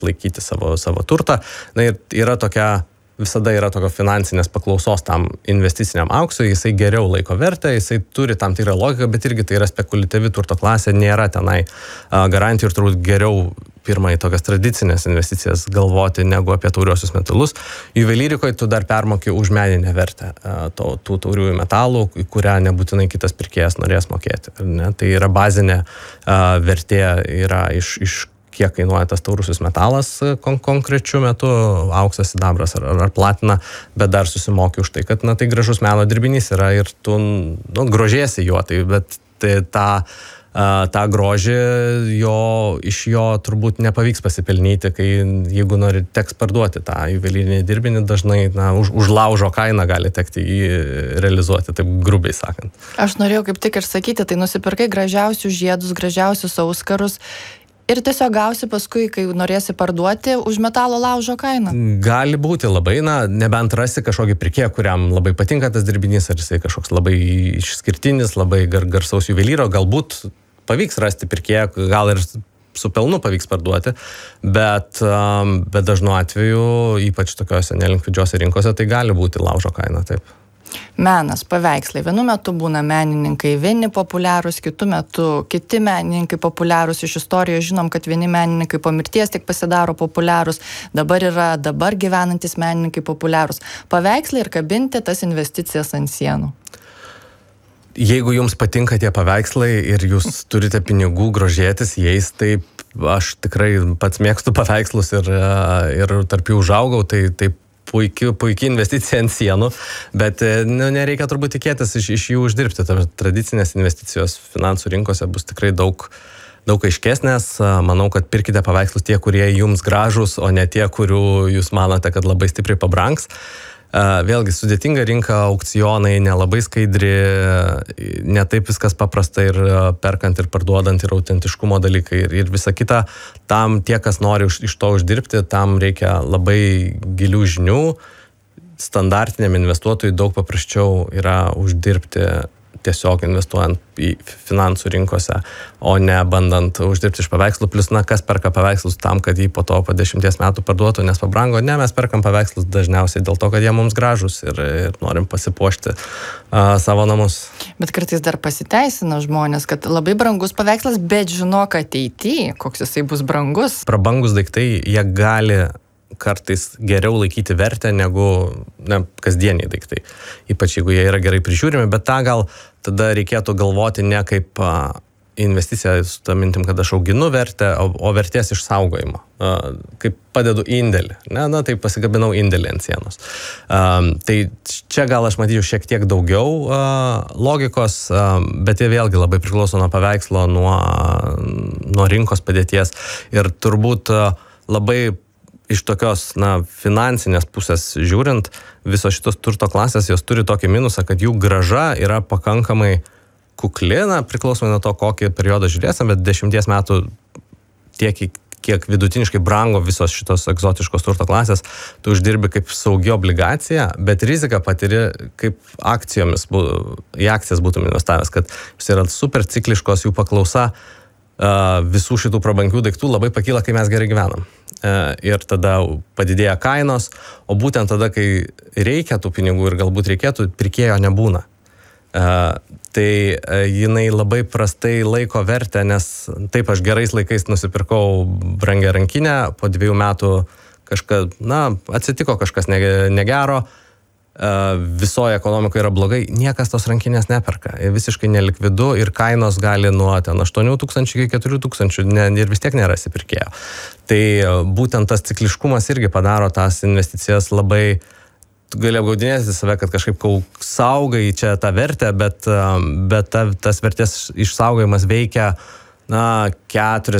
laikyti savo turtą. Na ir visada yra tokio finansinės paklausos tam investiciniam auksui, jisai geriau laiko vertę, jisai turi tam tikrą logiką, bet irgi tai yra spekuliatyvi turto klasė, nėra tenai garantijų ir turbūt geriau pirmai tokias tradicinės investicijas galvoti negu apie tauriuosius metalus. Juvelyrikoje tu dar permoki už meninę vertę tų tauriųjų metalų, kurią nebūtinai kitas pirkėjas norės mokėti. Ne? Tai yra bazinė vertė yra iš kiek kainuoja tas taurusis metalas konkrečiu metu, auksas, sidabras ar platina, bet dar susimoki už tai, kad tai gražus meno dirbinys yra ir tu grožėsi juo, bet tą grožį iš jo turbūt nepavyks pasipelnyti, jeigu nori teks parduoti tą juvelyrinį dirbinį, dažnai už laužo kainą gali tekti jį realizuoti, taip grubiai sakant. Aš norėjau kaip tik ir sakyti, tai nusipirkai gražiausius žiedus, gražiausius auskarus, ir tiesiog gausi paskui, kai norėsi parduoti, už metalo laužo kainą. Gali būti labai, nebent rasi kažkokį pirkėją, kuriam labai patinka tas dirbinys, ar jisai kažkoks labai išskirtinis, labai garsaus juvelyro, galbūt pavyks rasti pirkėją, gal ir su pelnu pavyks parduoti, bet dažnu atveju, ypač tokiose nelikvidžiose rinkose, tai gali būti laužo kaina, taip. Menas, paveikslai. Vienu metu būna menininkai vieni populiarūs, kitu metu kiti menininkai populiarūs. Iš istorijos žinom, kad vieni menininkai po mirties tik pasidaro populiarūs. Dabar gyvenantis menininkai populiarūs. Paveikslai ir kabinti tas investicijas ant sienų. Jeigu jums patinka tie paveikslai ir jūs turite pinigų grožėtis jais, tai aš tikrai pats mėgstu paveikslus ir tarp jų užaugau, tai puikiai investicija ant sienų, bet nereikia turbūt tikėtis iš jų uždirbti. Tradicinės investicijos finansų rinkose bus tikrai daug aiškesnės. Manau, kad pirkite paveikslus tie, kurie jums gražus, o ne tie, kurių jūs manote, kad labai stipriai pabrangs. Vėlgi, sudėtinga rinka, aukcionai, nelabai skaidri, netaip viskas paprasta ir perkant ir parduodant ir autentiškumo dalykai ir visa kita. Tam tie, kas nori iš to uždirbti, tam reikia labai gilių žinių. Standartiniam investuotojui daug paprasčiau yra uždirbti tiesiog investuojant į finansų rinkose, o ne bandant uždirbti iš paveikslų. Plius, kas perka paveikslus tam, kad jį po 10 metų parduotų, nes pabrango. Ne, mes perkam paveikslus dažniausiai dėl to, kad jie mums gražus ir norim pasipuošti savo namus. Bet kartais dar pasiteisina žmonės, kad labai brangus paveikslas, bet žinok ateityje, koks jisai bus brangus. Prabangus daiktai, jie gali kartais geriau laikyti vertę negu kasdieniai daiktai. Ypač jeigu jie yra gerai prižiūrimi, bet gal tada reikėtų galvoti ne kaip investicija su tą mintim, kad aš auginu vertę, o vertės išsaugojimo. Kaip padedu indėlį. Tai pasigabinau indėlį ant sienos. Tai čia gal aš matyčiau šiek tiek daugiau logikos, bet jie vėlgi labai priklauso nuo paveikslo, nuo rinkos padėties ir turbūt labai iš tokios finansinės pusės žiūrint, visos šitos turto klasės, jos turi tokį minusą, kad jų grąža yra pakankamai kukli, priklausomai nuo to, kokį periodą žiūrėsim, bet 10 metų tiek, kiek vidutiniškai brango visos šitos egzotiškos turto klasės, tu uždirbi kaip saugi obligacija, bet riziką patiri kaip į akcijas būtum investavęs, kad jis yra super cikliškos, jų paklausa visų šitų prabangių daiktų labai pakyla, kai mes gerai gyvenam. Ir tada padidėja kainos, o būtent tada, kai reikia tų pinigų ir galbūt reikėtų, pirkėjo nebūna. Tai jinai labai prastai laiko vertę, nes taip aš gerais laikais nusipirkau brangią rankinę, po 2 metų atsitiko kažkas negero, visoje ekonomikoje yra blogai, niekas tos rankinės neperka. Visiškai nelikvidu ir kainos gali nuo 8,000 iki 4,000 ir vis tiek nerasi pirkėjo. Tai būtent tas cikliškumas irgi padaro tas investicijas labai, tu gali apgaudinėti save, kad kažkaip saugai čia tą vertę, bet tas vertės išsaugojimas veikia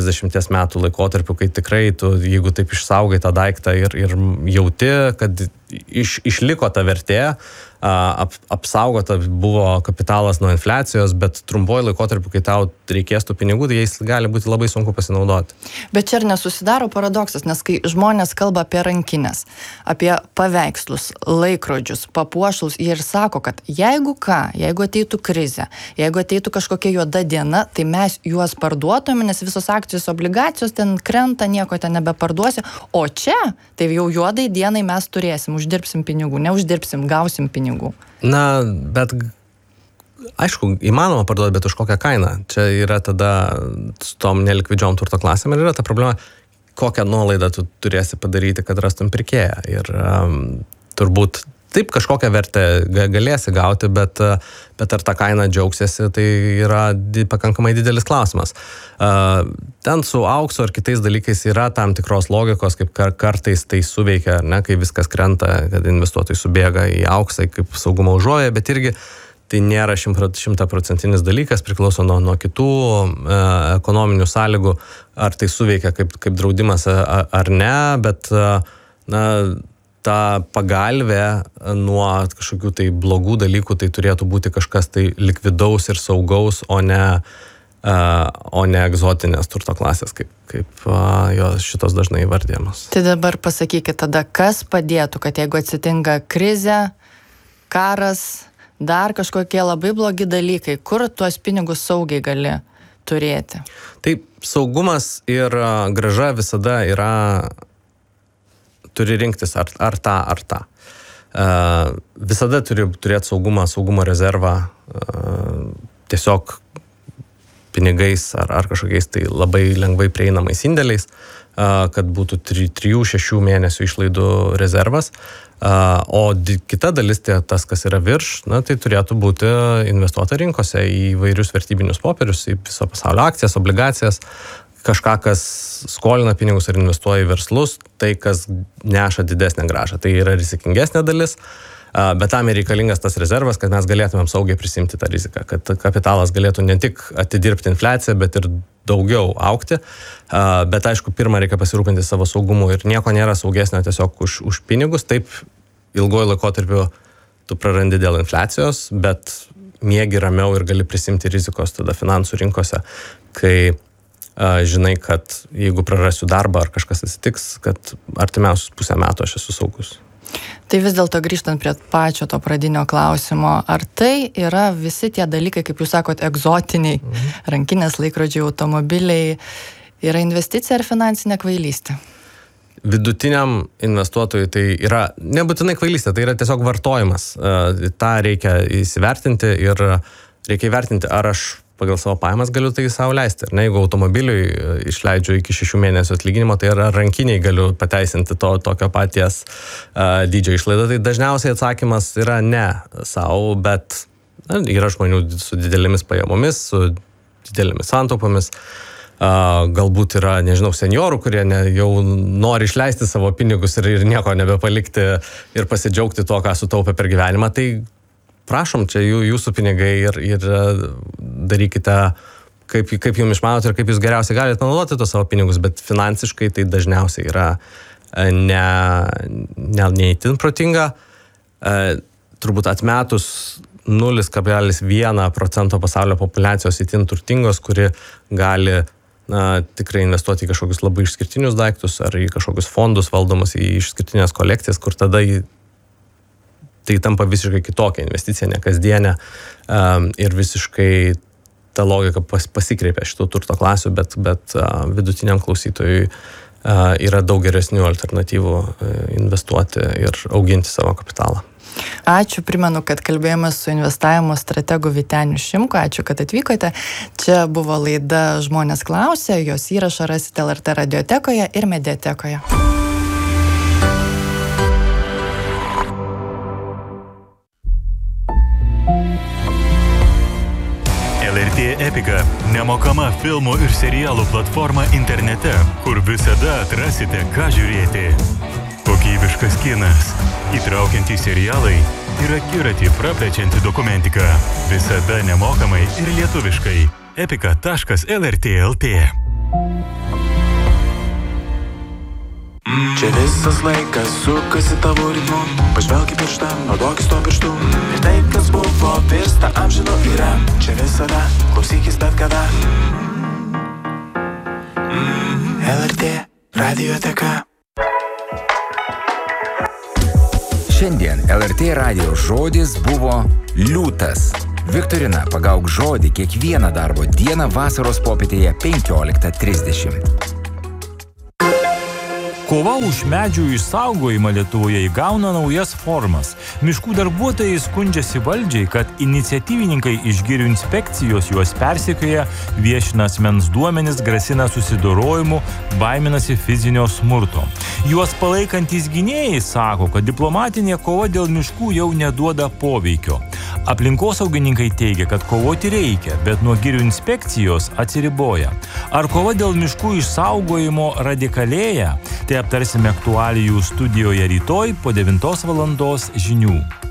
40 metų laikotarpiu, kai tikrai tu, jeigu taip išsaugai tą daiktą ir jauti, kad išliko ta vertė, apsaugota buvo kapitalas nuo infliacijos, bet trumpuoju laikotarpiu, kai tau reikės tų pinigų, tai jais gali būti labai sunku pasinaudoti. Bet čia ir nesusidaro paradoksas, nes kai žmonės kalba apie rankinės, apie paveikslus, laikrodžius, papuošalus, jie ir sako, kad jeigu ateitų krizė, jeigu ateitų kažkokia juoda diena, tai mes juos parduotume, nes visos akcijos, obligacijos ten krenta, nieko ten nebeparduosi, o čia, tai jau juodai dienai mes turėsim, uždirbsim pinigų, neuždirbsim, gausim pinigų. Na, bet aišku, įmanoma parduoti, bet už kokią kainą. Čia yra tada su tom nelikvidžiom turto klasėm ir yra ta problema, kokią nuolaidą tu turėsi padaryti, kad rastum pirkėją. Ir turbūt taip kažkokią vertę galėsi gauti, bet ar tą kainą džiaugsiesi, tai yra pakankamai didelis klausimas. Ten su auksu ar kitais dalykais yra tam tikros logikos, kaip kartais tai suveikia, ne, kai viskas krenta, kad investuotojai subėga į auksą, kaip saugumo užuoja, bet irgi tai nėra 100% dalykas, priklauso nuo kitų ekonominių sąlygų, ar tai suveikia kaip draudimas ar ne, bet na, ta pagalvė nuo kažkokių tai blogų dalykų, tai turėtų būti kažkas tai likvidaus ir saugaus, o ne egzotinės turto klasės, kaip jos šitos dažnai įvardėjamos. Tai dabar pasakykit tada, kas padėtų, kad jeigu atsitinka krizė, karas, dar kažkokie labai blogi dalykai, kur tuos pinigus saugiai gali turėti? Tai saugumas ir grąža visada turi rinktis ar tą. Visada turi turėti saugumo rezervą, tiesiog pinigais ar kažkokiais tai labai lengvai prieinamais indėliais, kad būtų 3-6 mėnesių išlaidų rezervas. O kita dalis, tas, kas yra virš, na, tai turėtų būti investuota rinkose į vairius vertybinius popierius, į viso pasaulio akcijas, obligacijas, kažką, kas skolina pinigus ar investuoja į verslus, tai, kas neša didesnę grąžą. Tai yra rizikingesnė dalis, bet tam ir reikalingas tas rezervas, kad mes galėtumėm saugiai prisimti tą riziką, kad kapitalas galėtų ne tik atidirbti infliaciją, bet ir daugiau augti. Bet aišku, pirmą reikia pasirūpinti savo saugumu ir nieko nėra saugesnio tiesiog už pinigus. Taip, ilgojo laikotarpiu tu prarandi dėl infliacijos, bet miegi ramiau ir gali prisimti rizikos tada finansų rinkose, kai žinai, kad jeigu prarasiu darbą ar kažkas atsitiks, kad artimiausius pusę metų aš esu saugus. Tai vis dėlto grįžtant prie pačio to pradinio klausimo, ar tai yra visi tie dalykai, kaip jūs sakot, egzotiniai, rankinės, laikrodžiai, automobiliai, yra investicija ar finansinė kvailystė? Vidutiniam investuotojui tai yra nebūtinai kvailystė, tai yra tiesiog vartojimas. Ta reikia įsivertinti ir reikia įvertinti, ar aš pagal savo pajamas galiu tai savo leisti. Ir ne, jeigu automobiliui išleidžiu iki 6 mėnesių atlyginimo, tai ar rankiniai galiu pateisinti tokio paties dydžio išlaidą. Tai dažniausiai atsakymas yra ne savo, bet yra žmonių su didelėmis pajamomis, su didelėmis santaupomis. Galbūt yra, nežinau, seniorų, kurie jau nori išleisti savo pinigus ir nieko nebepalikti ir pasidžiaugti to, ką sutaupė per gyvenimą. Tai prašom, čia jūsų pinigai ir darykite, kaip jums išmanot ir kaip jūs geriausiai galite naudoti tos savo pinigus, bet finansiškai tai dažniausiai yra neįtin protinga. Turbūt atmetus 0,1% pasaulio populiacijos įtin turtingos, kuri gali tikrai investuoti į kažkokius labai išskirtinius daiktus ar į kažkokius fondus valdomus, į išskirtinės kolekcijas, kur tada tai tampa visiškai kitokia investicija, ne kasdienė, ir visiškai ta logika pasikreipia šitų turto klasių, bet vidutiniam klausytojui yra daug geresnių alternatyvų investuoti ir auginti savo kapitalą. Ačiū, primenu, kad kalbėjome su investavimo strategu Vyteniu Šimku. Ačiū, kad atvykote. Čia buvo laida Žmonės klausia, jos įrašą rasite LRT radiotekoje ir mediatekoje. LRT Epica – nemokama filmų ir serialų platforma internete, kur visada atrasite, ką žiūrėti. Kokybiškas kinas, įtraukiantys serialai ir akiratį praplečianti dokumentika. Visada nemokamai ir lietuviškai. epica.lrt.lt Čia visas laikas sukasi tavo ritmu. Pažvelk į pirštą, naudokis to pirštų. Ir tai, kas buvo, virsta amžinu yra. Čia visada, klausykis bet kada. LRT Radioteka. Šiandien LRT radijo žodis buvo liūtas. Viktorina, pagauk žodį kiekvieną darbo dieną vasaros popietėje 15:30. Kova už medžių išsaugojimą Lietuvoje įgauna naujas formas. Miškų darbuotojai skundžiasi valdžiai, kad iniciatyvininkai iš girių inspekcijos juos persekioja, viešina asmens duomenis, grasina susidorojimu, baiminasi fizinio smurto. Juos palaikantys gynėjai sako, kad diplomatinė kova dėl miškų jau neduoda poveikio. Aplinkosaugininkai teigia, kad kovoti reikia, bet nuo girių inspekcijos atsiriboja. Ar kova dėl miškų išsaugojimo radikalėja? Tai aptarsime aktualijų studijoje rytoj po 9 valandos žinių.